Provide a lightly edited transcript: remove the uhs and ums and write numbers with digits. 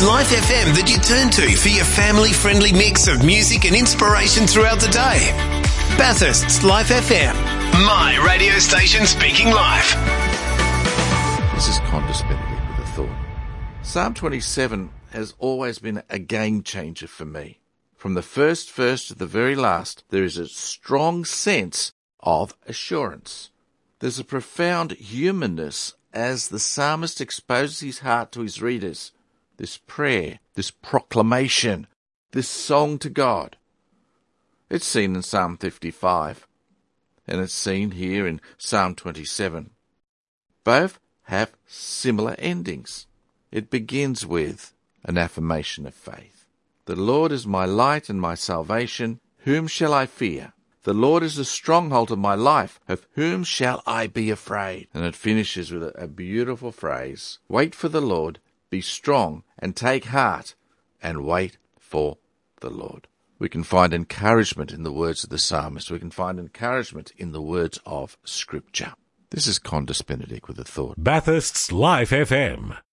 It's Life FM that you turn to for your family-friendly mix of music and inspiration throughout the day. Bathurst's Life FM, my radio station speaking life. This is Qantas Benedict with a thought. Psalm 27 has always been a game changer for me. From the first verse to the very last, there is a strong sense of assurance. There's a profound humanness as the psalmist exposes his heart to his readers. This prayer, this proclamation, this song to God. It's seen in Psalm 55, and it's seen here in Psalm 27. Both have similar endings. It begins with an affirmation of faith. The Lord is my light and my salvation. Whom shall I fear? The Lord is the stronghold of my life. Of whom shall I be afraid? And it finishes with a beautiful phrase. Wait for the Lord, be strong, and take heart, and wait for the Lord. We can find encouragement in the words of the psalmist. We can find encouragement in the words of Scripture. This is Qantas Benedict with a thought. Bathurst's Life FM.